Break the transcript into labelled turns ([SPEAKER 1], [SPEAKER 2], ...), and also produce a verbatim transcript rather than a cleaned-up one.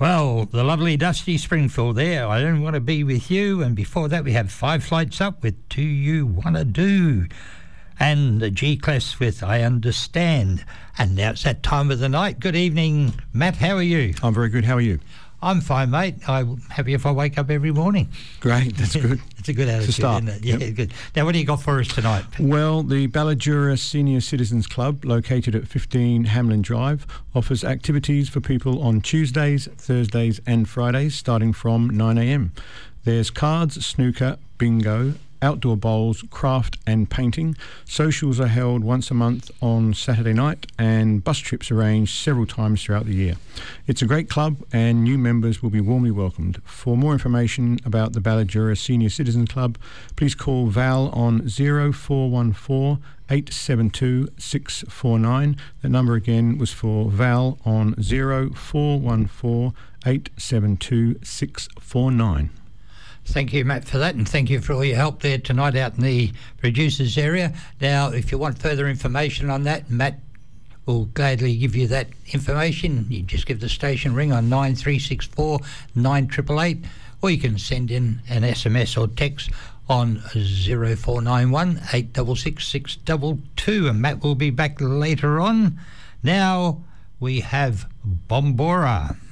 [SPEAKER 1] Well, the lovely Dusty Springfield there, I Don't Want to Be With You, and before that we have Five Flights Up with Do You Wanna Do, and the G-Class with I Understand. And now it's that time of the night. Good evening, Matt, how are you?
[SPEAKER 2] I'm very good, how are you?
[SPEAKER 1] I'm fine, mate. I'm happy if I wake up every morning.
[SPEAKER 2] Great, that's good.
[SPEAKER 1] It's a good attitude,
[SPEAKER 2] it's a start.
[SPEAKER 1] Isn't it? Yeah,
[SPEAKER 2] yep.
[SPEAKER 1] Good. Now, what do you got for us tonight?
[SPEAKER 2] Well, the Balladura Senior Citizens Club, located at fifteen Hamlin Drive, offers activities for people on Tuesdays, Thursdays and Fridays, starting from nine a m. There's cards, snooker, bingo, outdoor bowls, craft and painting. Socials are held once a month on Saturday night, and bus trips arranged several times throughout the year. It's a great club and new members will be warmly welcomed. For more information about the Balladura Senior Citizens Club, please call Val on zero four one four, eight seven two, six four nine. The number again was for Val on zero four one four, eight seven two, six four nine.
[SPEAKER 1] Thank you, Matt, for that, and thank you for all your help there tonight out in the producers area. Now, if you want further information on that, Matt will gladly give you that information. You just give the station ring on nine three six four, nine eight eight eight, or you can send in an S M S or text on zero four nine one, eight six six, six two two, and Matt will be back later on. Now we have Bombora.